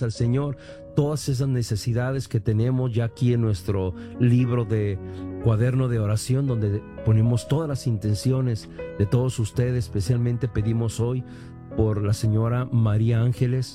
pedimos al Señor todas esas necesidades que tenemos ya aquí en nuestro libro de cuaderno de oración, donde ponemos todas las intenciones de todos ustedes. Especialmente pedimos hoy por la señora María Ángeles,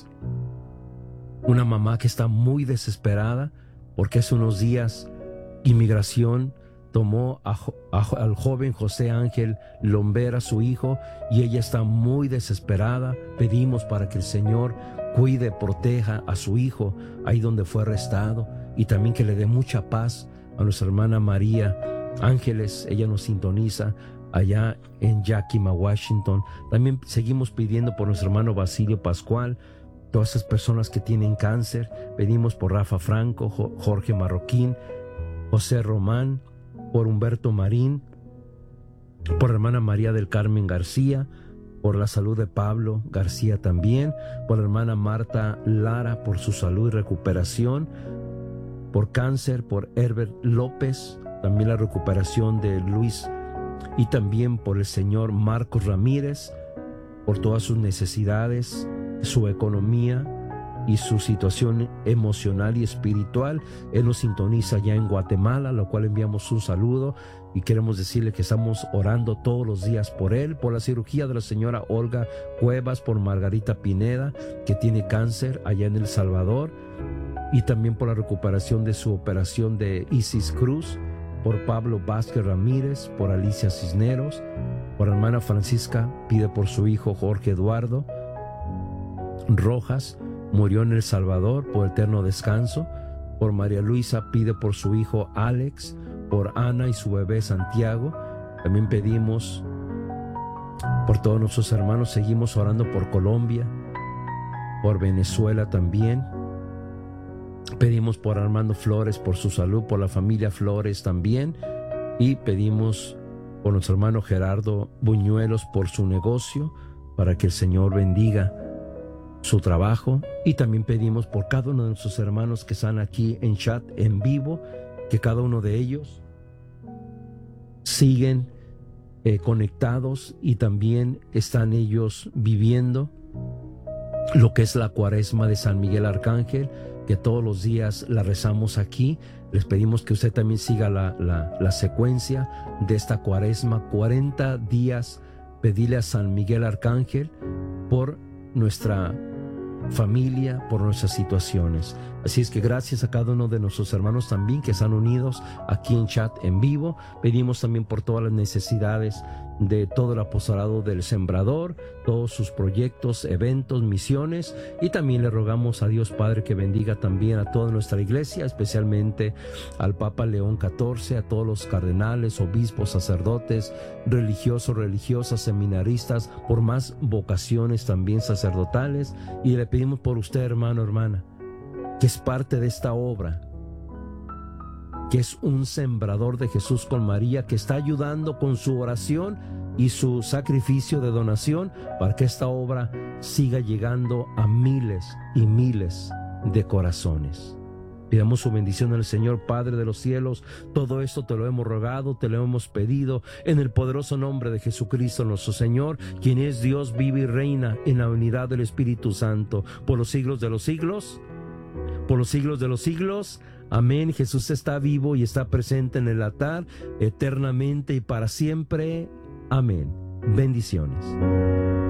una mamá que está muy desesperada porque hace unos días Inmigración tomó al joven José Ángel Lombera, su hijo, y ella está muy desesperada. Pedimos para que el Señor cuide, proteja a su hijo ahí donde fue arrestado, y también que le dé mucha paz a nuestra hermana María Ángeles. Ella nos sintoniza allá en Yakima, Washington. También seguimos pidiendo por nuestro hermano Basilio Pascual, todas esas personas que tienen cáncer. Pedimos por Rafa Franco, Jorge Marroquín, José Román, por Humberto Marín, por la hermana María del Carmen García, por la salud de Pablo García también, por la hermana Marta Lara, por su salud y recuperación, por cáncer, por Herbert López, también la recuperación de Luis, y también por el señor Marcos Ramírez, por todas sus necesidades, su economía y su situación emocional y espiritual. Él nos sintoniza ya en Guatemala, lo cual enviamos un saludo y queremos decirle que estamos orando todos los días por él, por la cirugía de la señora Olga Cuevas, por Margarita Pineda, que tiene cáncer allá en El Salvador, y también por la recuperación de su operación de Isis Cruz, por Pablo Vázquez Ramírez, por Alicia Cisneros, por la hermana Francisca, pide por su hijo Jorge Eduardo Rojas, murió en El Salvador, por eterno descanso. Por María Luisa, pide por su hijo Alex, por Ana y su bebé Santiago. También pedimos por todos nuestros hermanos. Seguimos orando por Colombia, por Venezuela también. Pedimos por Armando Flores, por su salud, por la familia Flores también. Y pedimos por nuestro hermano Gerardo Buñuelos, por su negocio, para que el Señor bendiga su trabajo. Y también pedimos por cada uno de nuestros hermanos que están aquí en chat en vivo, que cada uno de ellos siguen conectados y también están ellos viviendo lo que es la cuaresma de San Miguel Arcángel, que todos los días la rezamos aquí. Les pedimos que usted también siga la secuencia de esta cuaresma, 40 días, pedirle a San Miguel Arcángel por nuestra familia, por nuestras situaciones. Así es que gracias a cada uno de nuestros hermanos también que están unidos aquí en chat en vivo. Pedimos también por todas las necesidades de todo el apostolado del Sembrador, todos sus proyectos, eventos, misiones, y también le rogamos a Dios Padre que bendiga también a toda nuestra iglesia, especialmente al Papa León XIV, a todos los cardenales, obispos, sacerdotes, religiosos, religiosas, seminaristas, por más vocaciones también sacerdotales. Y le pedimos por usted, hermano, hermana, que es parte de esta obra, que es un sembrador de Jesús con María, que está ayudando con su oración y su sacrificio de donación para que esta obra siga llegando a miles y miles de corazones. Pidamos su bendición al Señor, Padre de los cielos. Todo esto te lo hemos rogado, te lo hemos pedido en el poderoso nombre de Jesucristo nuestro Señor, quien es Dios, vive y reina en la unidad del Espíritu Santo, por los siglos de los siglos, por los siglos de los siglos. Amén. Jesús está vivo y está presente en el altar eternamente y para siempre. Amén. Bendiciones.